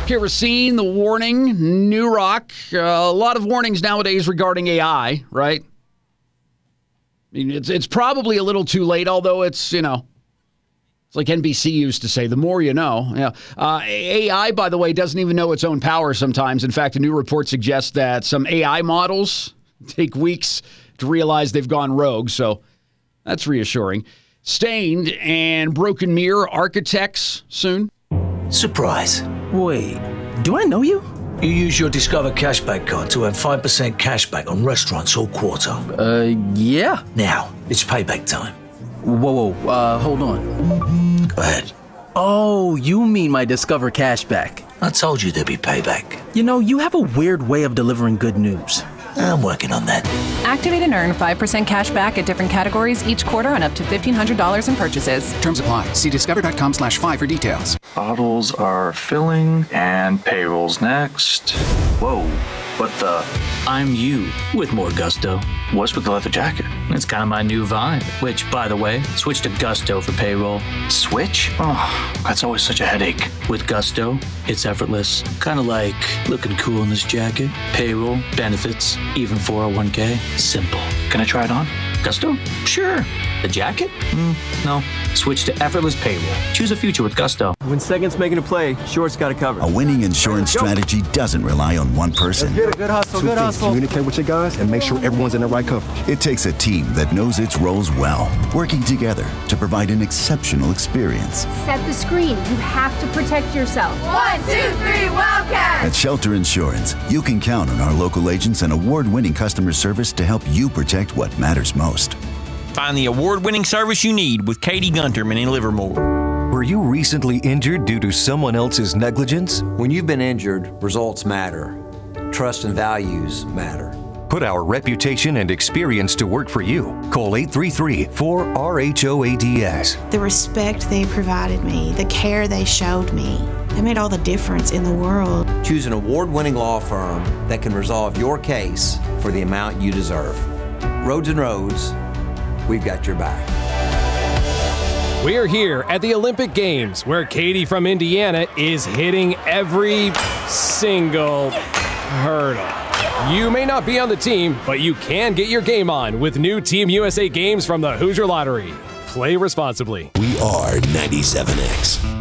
Kerosene, the warning, New Rock. A lot of warnings nowadays regarding AI, right? I mean, it's probably a little too late, although it's like NBC used to say, the more you know. Yeah. AI, by the way, doesn't even know its own power sometimes. In fact, a new report suggests that some AI models take weeks to realize they've gone rogue, so that's reassuring. Stained and Broken Mirror architects soon. Surprise. Wait, do I know you? You use your Discover cashback card to earn 5% cashback on restaurants all quarter. Yeah. Now, it's payback time. Whoa, hold on. Go ahead. Oh, you mean my Discover cashback. I told you there'd be payback. You have a weird way of delivering good news. I'm working on that. Activate and earn 5% cash back at different categories each quarter on up to $1,500 in purchases. Terms apply. See discover.com/5 for details. Bottles are filling and payroll's next. Whoa, what the? I'm you with more gusto. What's with the leather jacket? It's kind of my new vibe, which, by the way, switch to Gusto for payroll. Switch? Oh, that's always such a headache. With Gusto, it's effortless. Kind of like looking cool in this jacket. Payroll, benefits, even 401k. Simple. Can I try it on? Gusto? Sure. The jacket? No. Switch to effortless payroll. Choose a future with Gusto. When second's making a play, short's got to cover. A winning insurance strategy doesn't rely on one person. Good hustle, good hustle. Communicate with your guys and make sure everyone's in the right coverage. It takes a team that knows its roles well, working together to provide an exceptional experience. Set the screen. You have to protect yourself. 1, 2, 3, Wildcats! At Shelter Insurance, you can count on our local agents and award-winning customer service to help you protect what matters most. Find the award-winning service you need with Katie Gunterman in Livermore. Were you recently injured due to someone else's negligence? When you've been injured, results matter. Trust and values matter. Put our reputation and experience to work for you. Call 833-4RHOADS. The respect they provided me, the care they showed me, it made all the difference in the world. Choose an award-winning law firm that can resolve your case for the amount you deserve. Rhodes and Rhodes, we've got your back. We're here at the Olympic Games, where Katie from Indiana is hitting every single hurdle. You may not be on the team, but you can get your game on with new Team USA games from the Hoosier Lottery. Play responsibly. We are 97X.